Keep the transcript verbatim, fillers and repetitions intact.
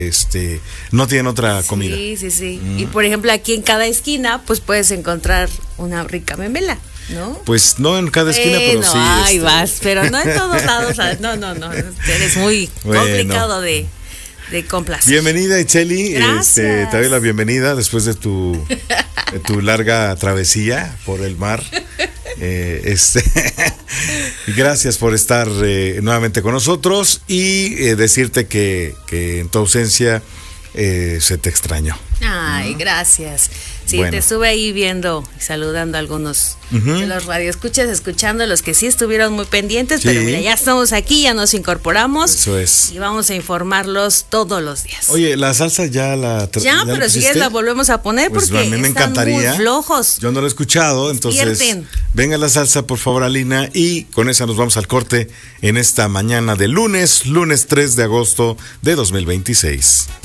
Este, no tienen otra comida. Sí, sí, sí. Mm. Y por ejemplo, aquí en cada esquina, pues puedes encontrar una rica memela, ¿no? Pues no en cada esquina, bueno, pero sí. Ay, este... vas, pero no en todos lados. No, no, no. Eres muy bueno. complicado de, de complacer. Bienvenida, Itzel. Gracias. Este, te doy la bienvenida después de tu, de tu larga travesía por el mar. Eh, este, gracias por estar eh, nuevamente con nosotros y eh, decirte que, que en tu ausencia eh, se te extrañó. Ay, ¿no? Gracias. Sí, bueno. Te estuve ahí viendo y saludando a algunos uh-huh. de los radioescuchas, escuchando a los que sí estuvieron muy pendientes, sí. Pero mira, ya estamos aquí, ya nos incorporamos. Eso es. Y vamos a informarlos todos los días. Oye, la salsa ya la tra- Ya, ya pero si quieres la volvemos a poner pues porque a mí me están encantaría. Muy flojos. Yo no lo he escuchado, entonces Despierten. Venga la salsa, por favor, Alina, y con esa nos vamos al corte en esta mañana de lunes, lunes tres de agosto de dos mil veintiséis.